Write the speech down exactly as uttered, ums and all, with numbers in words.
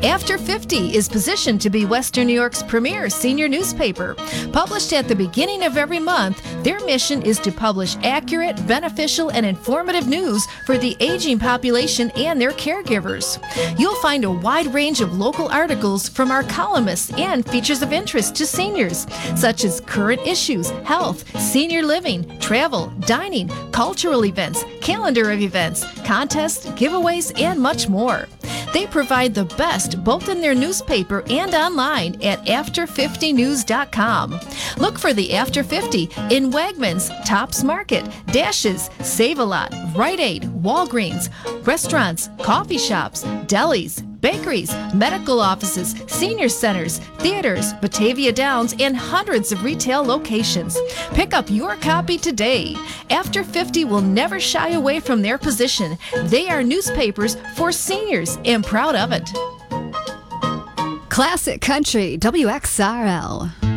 After fifty is positioned to be Western New York's premier senior newspaper. Published at the beginning of every month, their mission is to publish accurate, beneficial, and informative news for the aging population and their caregivers. You'll find a wide range of local articles from our columnists and features of interest to seniors, such as current issues, health, senior living, travel, dining, cultural events, calendar of events, contests, giveaways, and much more. They provide the best both in their newspaper and online at after fifty news dot com. Look for the After fifty in Wegmans, Tops Market, Dashes, Save-A-Lot, Rite Aid, Walgreens, restaurants, coffee shops, delis, bakeries, medical offices, senior centers, theaters, Batavia Downs, and hundreds of retail locations. Pick up your copy today. After fifty will never shy away from their position. They are newspapers for seniors and proud of it. Classic Country, W X R L.